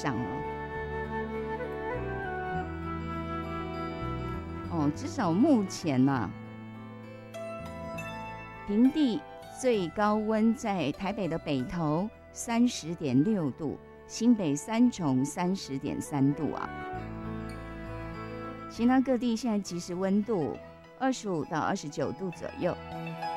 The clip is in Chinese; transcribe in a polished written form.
上至少目前平地最高温在台北的北投30.6度，新北三重30.3度其他各地现在即时温度25到29度左右。